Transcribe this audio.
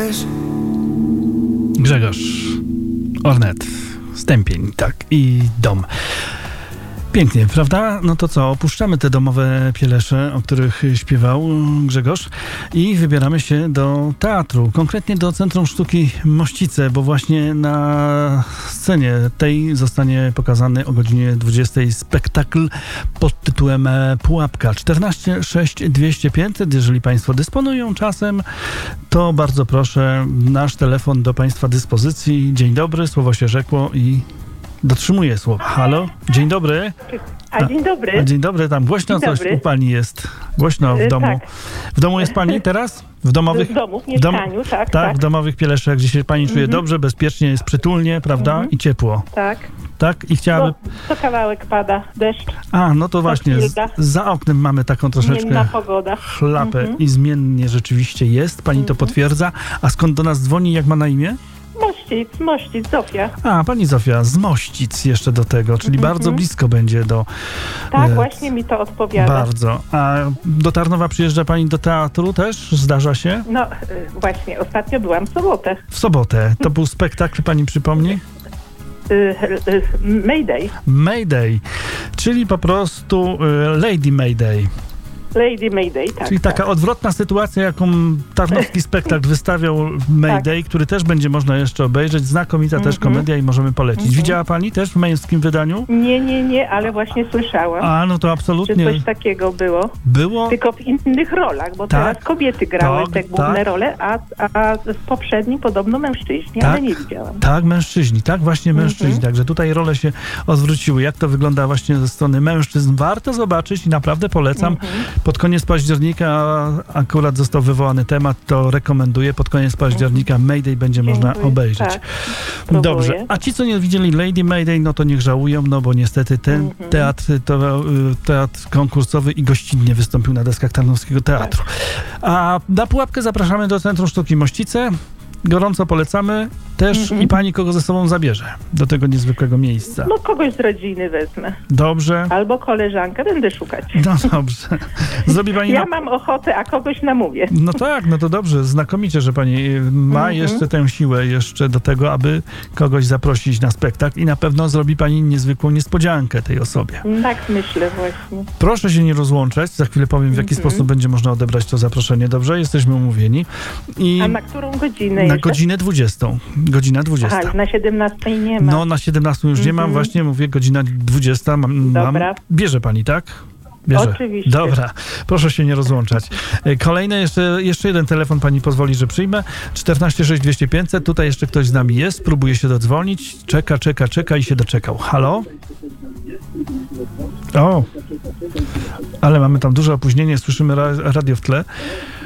wiesz? Grzegorz Ornet, Stępień, tak, i dom. Pięknie, prawda? No to co, opuszczamy te domowe pielesze, o których śpiewał Grzegorz, i wybieramy się do teatru, konkretnie do Centrum Sztuki Mościce, bo właśnie na scenie tej zostanie pokazany o godzinie 20 spektakl pod tytułem Pułapka. 14 6 200 500. Jeżeli Państwo dysponują czasem, to bardzo proszę, nasz telefon do Państwa dyspozycji. Dzień dobry, słowo się rzekło i dotrzymuję słowa. Halo? Dzień dobry. Dzień dobry. A dzień dobry, tam głośno Dzień coś dobry. u pani jest. Głośno w domu. Tak. W domu jest pani teraz? W domowych? W domu, w mieszkaniu, tak. Tak, w domowych pieleszach, gdzie się pani czuje dobrze, bezpiecznie, jest przytulnie, prawda? I ciepło. Tak. Tak? I chciałaby... To kawałek pada, deszcz, No to właśnie, za oknem mamy taką zmienna troszeczkę pogoda. chlapę i zmiennie rzeczywiście jest. Pani to potwierdza. A skąd do nas dzwoni, jak ma na imię? Mościc, Zofia. Pani Zofia, z Mościc jeszcze do tego, czyli bardzo blisko będzie do... Tak, właśnie mi to odpowiada. Bardzo. A do Tarnowa przyjeżdża pani do teatru też? Zdarza się? No właśnie, ostatnio byłam w sobotę. W sobotę. To był spektakl, pani przypomni? Mayday. Mayday, czyli po prostu Lady Mayday. Lady Mayday, tak. Czyli taka odwrotna sytuacja, jaką tarnowski spektakl wystawiał Mayday, który też będzie można jeszcze obejrzeć. Znakomita też komedia i możemy polecić. Widziała pani też w męskim wydaniu? Nie, ale właśnie słyszałam. No to absolutnie. Że coś takiego było. Było? Tylko w innych rolach, bo teraz kobiety grały te główne role, a w poprzednim podobno mężczyźni, ale nie widziałam. Tak, mężczyźni, tak, właśnie mężczyźni. Także tutaj role się odwróciły. Jak to wygląda właśnie ze strony mężczyzn? Warto zobaczyć i naprawdę polecam. Pod koniec października akurat został wywołany temat, to rekomenduję. Pod koniec października Mayday będzie można obejrzeć. Tak, dobrze. A ci, co nie widzieli Lady Mayday, no to niech żałują, no bo niestety ten teatr to teatr konkursowy i gościnnie wystąpił na deskach Tarnowskiego Teatru. A na Pułapkę zapraszamy do Centrum Sztuki Mościce. Gorąco polecamy też i pani kogo ze sobą zabierze do tego niezwykłego miejsca. No kogoś z rodziny wezmę. Dobrze. Albo koleżankę, będę szukać. No dobrze. Zrobi pani... Ja mam ochotę, a kogoś namówię. No tak, no to dobrze. Znakomicie, że pani ma jeszcze tę siłę jeszcze do tego, aby kogoś zaprosić na spektakl i na pewno zrobi pani niezwykłą niespodziankę tej osobie. Tak myślę właśnie. Proszę się nie rozłączać. Za chwilę powiem, w jaki sposób będzie można odebrać to zaproszenie. Dobrze? Jesteśmy umówieni. A na którą godzinę Na jeszcze? godzinę 20. Godzina 20. Na 17 nie ma. No, na 17 już nie mam. Właśnie mówię, godzina 20 mam. Dobra. Bierze pani, tak? Bierze. Oczywiście. Dobra, proszę się nie rozłączać. Kolejne, jeszcze jeden telefon pani pozwoli, że przyjmę. 14 6 200 500. Tutaj jeszcze ktoś z nami jest. Próbuje się dodzwonić. Czeka i się doczekał. Halo? Ale mamy tam duże opóźnienie. Słyszymy radio w tle.